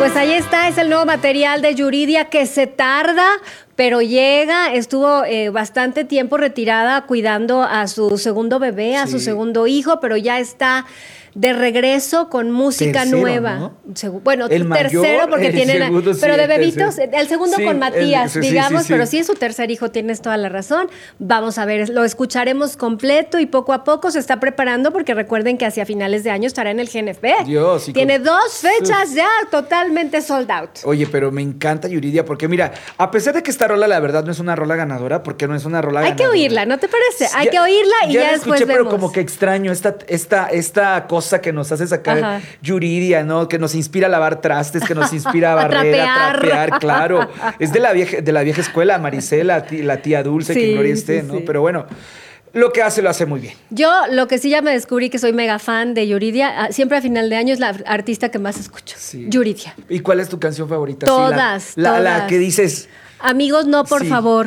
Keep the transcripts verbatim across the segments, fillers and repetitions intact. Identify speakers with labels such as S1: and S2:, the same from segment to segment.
S1: Pues ahí está, es el nuevo material de Yuridia que se tarda, pero llega. Estuvo eh, bastante tiempo retirada cuidando a su segundo bebé, a
S2: Sí.
S1: su segundo hijo, pero ya está de regreso con música
S2: Tercero,
S1: nueva.
S2: ¿no?
S1: Segu- Bueno,
S2: El
S1: tercero
S2: mayor,
S1: porque
S2: el
S1: tienen,
S2: segundo, sí,
S1: pero de
S2: el
S1: bebitos,
S2: tercero.
S1: el segundo
S2: Sí,
S1: con
S2: el-
S1: Matías,
S2: sí, sí,
S1: digamos,
S2: sí, sí.
S1: pero sí es su tercer hijo, tienes toda la razón. Vamos a ver, lo escucharemos completo y poco a poco se está preparando porque recuerden que hacia finales de año estará en el G N F.
S2: Dios, y
S1: Tiene
S2: con-
S1: dos fechas ya totalmente sold out.
S2: Oye, pero me encanta Yuridia porque mira, a pesar de que esta rola la verdad no es una rola ganadora, porque no es una rola
S1: Hay que
S2: ganadora.
S1: oírla, ¿no te parece? Hay
S2: Ya-
S1: que oírla y ya,
S2: la
S1: después
S2: escuché, pero
S1: vemos.
S2: como que extraño esta, esta, esta cosa que nos hace sacar
S1: Ajá.
S2: Yuridia, ¿no? Que nos inspira a lavar trastes, que nos inspira a
S1: A
S2: barrer, a
S1: trapear.
S2: trapear, claro. Es de la vieja, de la vieja escuela, Marisela, ti- la tía Dulce,
S1: Sí,
S2: que gloria esté,
S1: sí,
S2: ¿no?
S1: sí.
S2: Pero bueno, lo que hace lo hace muy bien.
S1: Yo lo que sí ya me descubrí que soy mega fan de Yuridia, ah, siempre a final de año es la artista que más escucho.
S2: Sí.
S1: Yuridia.
S2: ¿Y cuál es tu canción favorita? Sí, la-
S1: Todas,
S2: la, la
S1: todas.
S2: que dices,
S1: Amigos, no, por
S2: Sí.
S1: favor.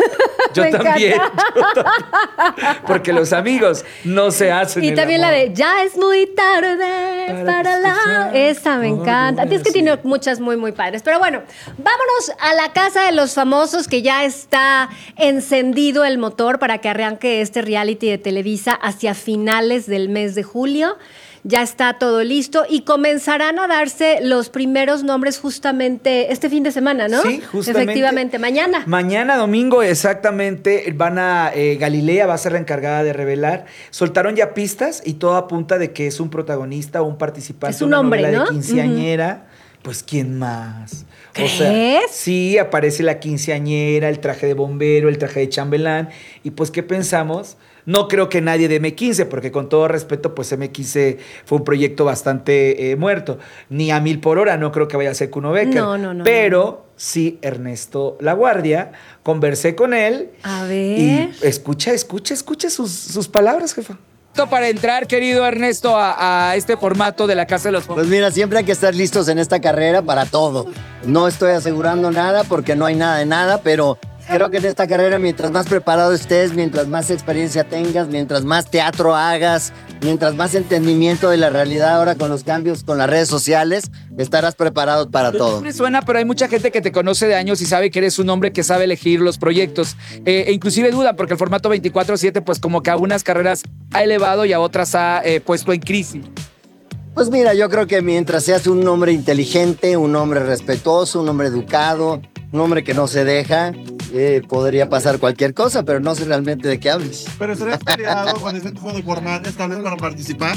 S2: yo
S1: Me
S2: también,
S1: encanta.
S2: yo también. Porque los amigos no se hacen
S1: Y
S2: el
S1: también la
S2: amor.
S1: de Ya es muy tarde
S2: Para
S1: para, la...
S2: escuchar
S1: Esa me
S2: por
S1: encanta.
S2: una,
S1: Es que
S2: sí.
S1: tiene muchas muy, muy padres. Pero bueno, vámonos a la casa de los famosos que ya está encendido el motor para que arranque este reality de Televisa hacia finales del mes de julio. Ya está todo listo y comenzarán a darse los primeros nombres justamente este fin de semana, ¿no?
S2: Sí, justamente.
S1: Efectivamente, mañana.
S2: Mañana domingo, exactamente, van a, eh, Galilea va a ser la encargada de revelar. Soltaron ya pistas y todo apunta de que es un protagonista o un participante
S1: Es un
S2: de una
S1: hombre,
S2: novela
S1: ¿no?
S2: de quinceañera. Pues, ¿quién más?
S1: ¿Crees?
S2: Sí, aparece la quinceañera, el traje de bombero, el traje de chambelán. Y pues, ¿qué pensamos? No creo que nadie de eme quince, porque con todo respeto, pues eme quince fue un proyecto bastante eh, muerto. Ni a mil por hora no creo que vaya a ser Kuno Becker.
S1: No, no, no,
S2: Pero sí, Ernesto Laguardia, conversé con él.
S1: A ver.
S2: Y escucha, escucha, escucha sus, sus palabras, jefa. Para entrar, querido Ernesto, a, a este formato de la Casa de los
S3: Pues mira, siempre hay que estar listos en esta carrera para todo. No estoy asegurando nada porque no hay nada de nada, pero creo que en esta carrera mientras más preparado estés, mientras más experiencia tengas, mientras más teatro hagas, mientras más entendimiento de la realidad ahora con los cambios con las redes sociales, estarás preparado para todo.
S4: Me suena, pero hay mucha gente que te conoce de años y sabe que eres un hombre que sabe elegir los proyectos. Eh, e inclusive duda, porque el formato veinticuatro siete, pues como que a unas carreras ha elevado y a otras ha eh, puesto en crisis.
S3: Pues mira, yo creo que mientras seas un hombre inteligente, un hombre respetuoso, un hombre educado, un hombre que no se deja, eh, podría pasar cualquier cosa, pero no sé realmente de qué hables.
S5: Pero estarías peleado con ese tipo de formatos tal vez para participar.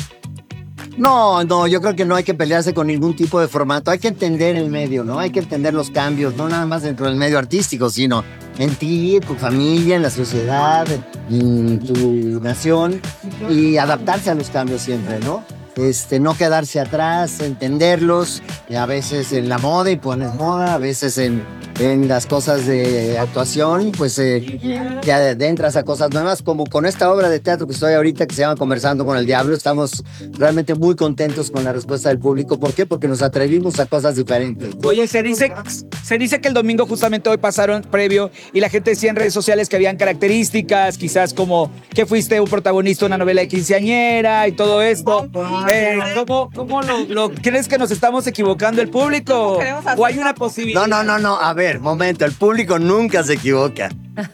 S3: No, no, yo creo que no hay que pelearse con ningún tipo de formato. Hay que entender el medio, ¿no? Hay que entender los cambios, no nada más dentro del medio artístico, sino en ti, en tu familia, en la sociedad, en tu nación y adaptarse a los cambios siempre, ¿no? Este, no quedarse atrás, entenderlos, a veces en la moda y pones moda, a veces en, en las cosas de actuación, pues eh, te adentras a cosas nuevas, como con esta obra de teatro que estoy ahorita que se llama Conversando con el Diablo. Estamos realmente muy contentos con la respuesta del público. ¿Por qué? Porque nos atrevimos a cosas diferentes.
S4: Oye, se dice, se dice que el domingo justamente hoy pasaron previo y la gente decía en redes sociales que habían características, quizás como que fuiste un protagonista de una novela de quinceañera y todo esto. Eh, ¿Cómo, cómo lo, lo- crees que nos estamos equivocando el público? ¿O hay una posibilidad?
S3: No, no, no, no. A ver, momento. El público nunca se equivoca.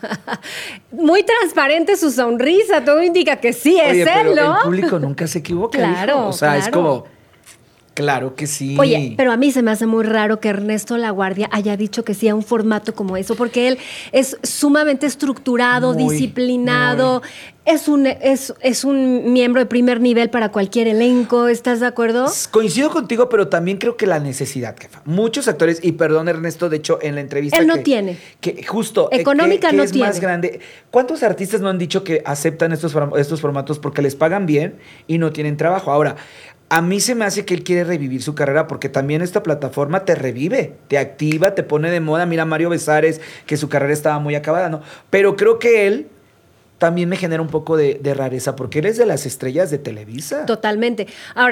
S1: Muy transparente su sonrisa, todo indica que sí es
S2: Oye, pero
S1: él, ¿no?
S2: el público nunca se equivoca,
S1: Claro,
S2: hijo. O sea, es
S1: claro.
S2: como, claro que sí.
S1: Oye, pero a mí se me hace muy raro que Ernesto Laguardia haya dicho que sí a un formato como eso, porque él es sumamente estructurado,
S2: Muy,
S1: disciplinado, es un, es, es un miembro de primer nivel para cualquier elenco, ¿estás de acuerdo?
S2: Coincido contigo, pero también creo que la necesidad, jefa. Muchos actores, y perdón, Ernesto, de hecho, en la entrevista.
S1: Él no
S2: que-
S1: tiene.
S2: Que justo. eh,
S1: Económica
S2: que- que
S1: no
S2: es
S1: tiene.
S2: más grande. ¿Cuántos artistas no han dicho que aceptan estos, form- estos formatos porque les pagan bien y no tienen trabajo? Ahora, a mí se me hace que él quiere revivir su carrera porque también esta plataforma te revive, te activa, te pone de moda. Mira, Mario Besares, que su carrera estaba muy acabada, ¿no? Pero creo que él también me genera un poco de, de rareza porque él es de las estrellas de Televisa.
S1: Totalmente. Ahora,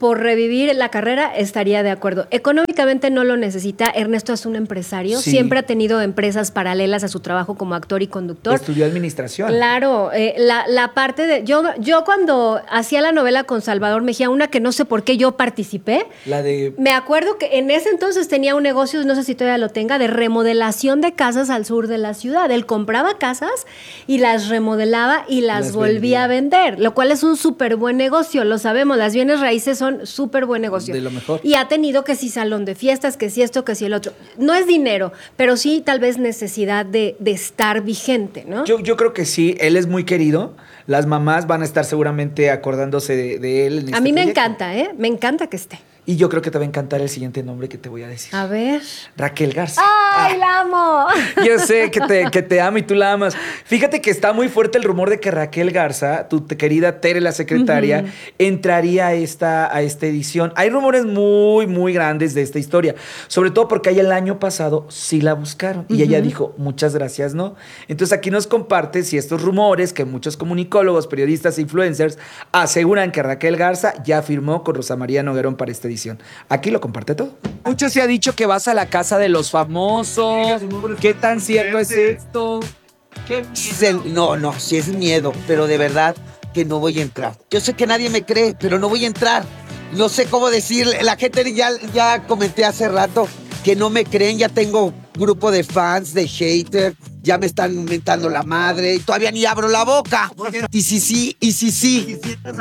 S1: por revivir la carrera, estaría de acuerdo. Económicamente no lo necesita. Ernesto es un empresario.
S2: Sí.
S1: Siempre ha tenido empresas paralelas a su trabajo como actor y conductor.
S2: Estudió administración.
S1: Claro, eh, la, la parte de... Yo, yo cuando hacía la novela con Salvador Mejía, una que no sé por qué yo participé,
S2: La de...
S1: me acuerdo que en ese entonces tenía un negocio, no sé si todavía lo tenga, de remodelación de casas al sur de la ciudad. Él compraba casas y las remodelaba y las,
S2: Las
S1: volvía
S2: vendía.
S1: a vender, lo cual es un súper buen negocio, lo sabemos, las bienes raíces son súper buen negocio.
S2: De lo mejor.
S1: Y ha tenido que si salón de fiestas, que si esto, que si el otro. No es dinero, pero sí tal vez necesidad de, de estar vigente, ¿no?
S2: Yo, yo creo que sí, él es muy querido. Las mamás van a estar seguramente acordándose de, de él. En
S1: A
S2: este
S1: mí me
S2: proyecto.
S1: encanta, ¿eh? Me encanta que esté.
S2: Y yo creo que te va a encantar el siguiente nombre que te voy a decir.
S1: A ver.
S2: Raquel Garza.
S1: ¡Ay, la amo!
S2: Yo sé que te, que te amo y tú la amas. Fíjate que está muy fuerte el rumor de que Raquel Garza, tu te- querida Tere, la secretaria, entraría a esta, a esta edición. Hay rumores muy, muy grandes de esta historia. Sobre todo porque ella el año pasado sí la buscaron. Y ella dijo, muchas gracias, ¿no? Entonces aquí nos comparte si estos rumores que muchos comunicólogos, periodistas e influencers aseguran que Raquel Garza ya firmó con Rosa María Noguerón para esta edición. Aquí lo comparte todo.
S4: Mucho se ha dicho que vas a la casa de los famosos. ¿Qué tan cierto es esto? ¿Qué
S6: Se- No, no, sí es miedo, pero de verdad que no voy a entrar. Yo sé que nadie me cree, pero no voy a entrar. No sé cómo decir, la gente ya, ya comenté hace rato que no me creen, ya tengo grupo de fans, de haters, ya me están mentando la madre y todavía ni abro la boca. Y si sí, y si sí.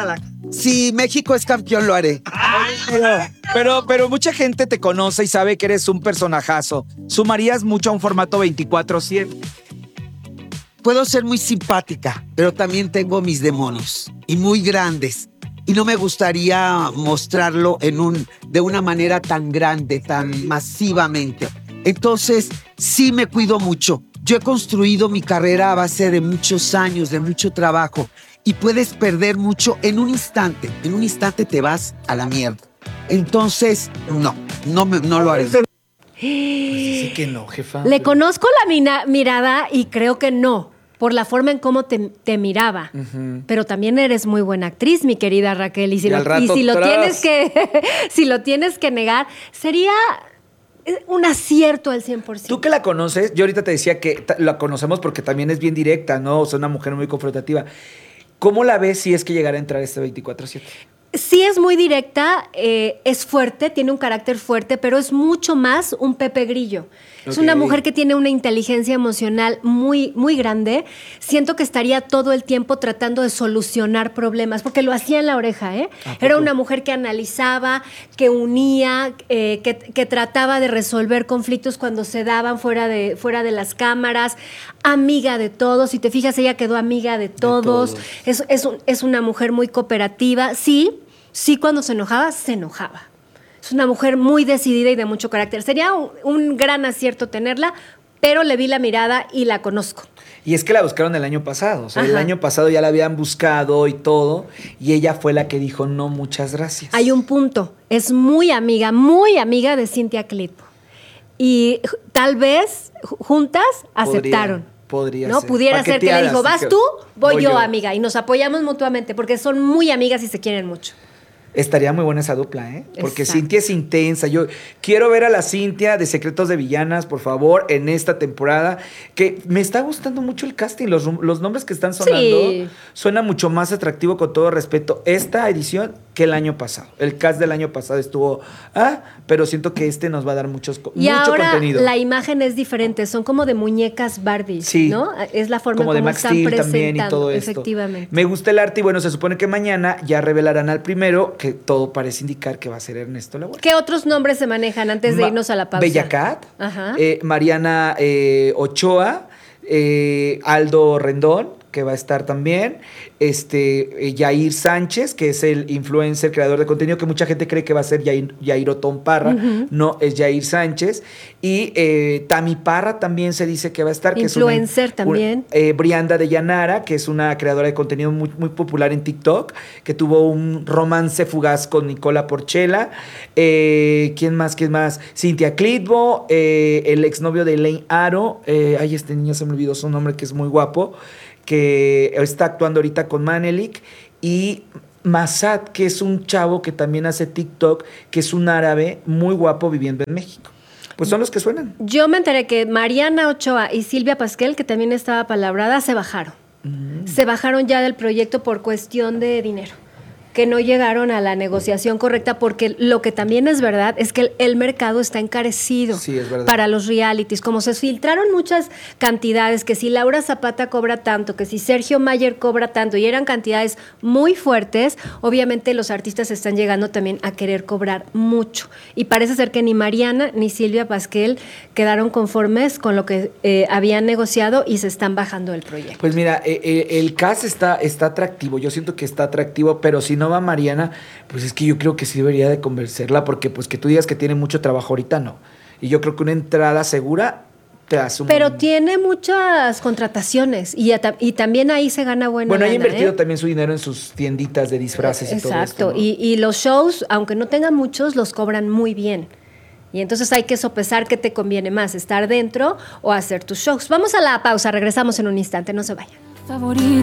S6: Si México es campeón, lo haré.
S4: Pero, pero mucha gente te conoce y sabe que eres un personajazo. ¿Sumarías mucho a un formato veinticuatro siete?
S6: Puedo ser muy simpática, pero también tengo mis demonios y muy grandes. Y no me gustaría mostrarlo en un, de una manera tan grande, tan masivamente. Entonces, sí me cuido mucho. Yo he construido mi carrera a base de muchos años, de mucho trabajo. Y puedes perder mucho en un instante. En un instante te vas a la mierda. Entonces, no, no, me, no lo haré.
S2: Dice que no, jefa.
S1: Le conozco la mina- mirada y creo que no, por la forma en cómo te, te miraba. Pero también eres muy buena actriz, mi querida Raquel. Y si,
S2: Y
S1: lo,
S2: al rato
S1: y si lo
S2: tras.
S1: tienes que, si lo tienes que negar, sería un acierto al cien por ciento.
S2: Tú que la conoces, yo ahorita te decía que ta- la conocemos porque también es bien directa, ¿no? O sea, una mujer muy confrontativa. ¿Cómo la ves si es que llegara a entrar este veinticuatro siete?
S1: Sí es muy directa, eh, es fuerte, tiene un carácter fuerte, pero es mucho más un Pepe Grillo. Es una
S2: Ok.
S1: mujer que tiene una inteligencia emocional muy, muy grande. Siento que estaría todo el tiempo tratando de solucionar problemas, porque lo hacía en la oreja, ¿eh? Era una mujer que analizaba, que unía, eh, que, que trataba de resolver conflictos cuando se daban fuera de, fuera de las cámaras, amiga de todos. Si te fijas, ella quedó amiga de todos.
S2: todos.
S1: Es, es, un- es una mujer muy cooperativa. Sí, sí, cuando se enojaba, se enojaba. Es una mujer muy decidida y de mucho carácter. Sería un, un gran acierto tenerla, pero le vi la mirada y la conozco.
S2: Y es que la buscaron el año pasado. O sea, el
S1: Ajá.
S2: año pasado ya la habían buscado y todo. Y ella fue la que dijo, no, muchas gracias.
S1: Hay un punto. Es muy amiga, muy amiga de Cintia Clitbo. Y j- tal vez ju- juntas aceptaron.
S2: podría
S1: ¿No?
S2: ser.
S1: Pudiera ser que le
S2: Paqueteadas,
S1: dijo, vas
S2: dije,
S1: tú, voy,
S2: voy
S1: yo,
S2: yo".
S1: amiga. Y nos apoyamos mutuamente porque son muy amigas y se quieren mucho.
S2: Estaría muy buena esa dupla, ¿eh? Porque
S1: Exacto.
S2: Cintia es intensa. Yo quiero ver a la Cintia de Secretos de Villanas, por favor, en esta temporada. Que me está gustando mucho el casting. Los, rum- los nombres que están sonando
S1: Sí.
S2: suena mucho más atractivo, con todo respeto, esta edición que el año pasado. El cast del año pasado estuvo, ah, pero siento que este nos va a dar muchos, co-
S1: Y
S2: mucho
S1: ahora
S2: contenido.
S1: la imagen es diferente, son como de muñecas Barbie,
S2: Sí.
S1: ¿no? Es la forma
S2: Como
S1: en
S2: de
S1: cómo
S2: Max
S1: están
S2: Steel
S1: presentando.
S2: también y todo esto.
S1: Efectivamente.
S2: Me gusta el arte y bueno, se supone que mañana ya revelarán al primero, que todo parece indicar que va a ser Ernesto Laguardia.
S1: ¿Qué otros nombres se manejan antes de
S2: Ma-
S1: irnos a la pausa?
S2: Bella Cat,
S1: Ajá.
S2: eh, Mariana eh, Ochoa, eh, Aldo Rendón, que va a estar también, este, eh, Yair Sánchez, que es el influencer, creador de contenido, que mucha gente cree que va a ser Yair, Yair Otón Parra, no, es Yair Sánchez, y eh, Tami Parra también se dice que va a estar, que
S1: Influencer
S2: es una,
S1: también.
S2: una- eh, Brianda de Llanara, que es una creadora de contenido muy, muy popular en TikTok, que tuvo un romance fugaz con Nicola Porchela. Eh, ¿Quién más? ¿Quién más? Cintia Clitbo, eh, el exnovio de Elaine Aro. Eh, ay, este niño se me olvidó su nombre, que es muy guapo, que está actuando ahorita con Manelik. Y Masad, que es un chavo que también hace TikTok, que es un árabe muy guapo viviendo en México. Pues son los que suenan.
S1: Yo me enteré que Mariana Ochoa y Silvia Pasquel, que también estaba palabrada, se bajaron. Mm. Se bajaron ya del proyecto por cuestión de dinero, que no llegaron a la negociación correcta, porque lo que también es verdad es que el, el mercado está encarecido
S2: sí, es verdad.
S1: Para los realities. Como se filtraron muchas cantidades, que si Laura Zapata cobra tanto, que si Sergio Mayer cobra tanto, y eran cantidades muy fuertes, obviamente los artistas están llegando también a querer cobrar mucho. Y parece ser que ni Mariana ni Silvia Pasquel quedaron conformes con lo que eh, habían negociado y se están bajando del proyecto.
S2: Pues mira, eh, eh, el cast está, está atractivo, yo siento que está atractivo, pero si no va Mariana, pues es que yo creo que sí debería de convencerla, porque pues que tú digas que tiene mucho trabajo ahorita, no. Y yo creo que una entrada segura te hace un...
S1: Pero tiene muchas contrataciones y, a, y también ahí se gana buena
S2: Bueno, ha
S1: lana,
S2: invertido
S1: ¿eh?
S2: también su dinero en sus tienditas de disfraces y todo esto.
S1: Exacto,
S2: ¿no?
S1: y, y los shows, aunque no tengan muchos, los cobran muy bien. Y entonces hay que sopesar qué te conviene más, estar dentro o hacer tus shows. Vamos a la pausa, regresamos en un instante, no se vayan.
S7: Favorito.